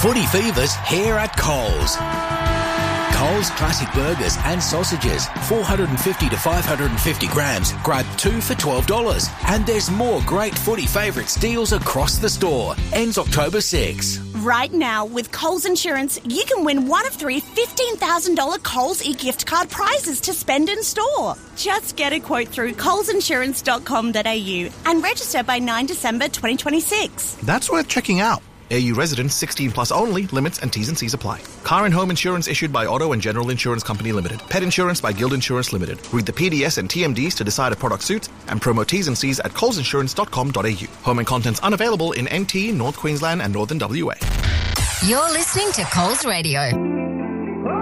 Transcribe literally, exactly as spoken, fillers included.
Footy Fever's here at Coles. Coles Classic Burgers and Sausages, four hundred fifty to five hundred fifty grams. Grab two for twelve dollars. And there's more great Footy Favourites deals across the store. Ends October sixth. Right now, with Coles Insurance, you can win one of three fifteen thousand dollars Coles e-gift card prizes to spend in store. Just get a quote through coles insurance dot com dot a u and register by ninth of December twenty twenty-six. That's worth checking out. A U residents, sixteen plus only. Limits and T's and C's apply. Car and home insurance issued by Auto and General Insurance Company Limited. Pet insurance by Guild Insurance Limited. Read the P D S and T M Ds to decide a product suits and promo T's and C's at coles insurance dot com dot a u. Home and contents unavailable in N T, North Queensland and Northern W A. You're listening to Coles Radio.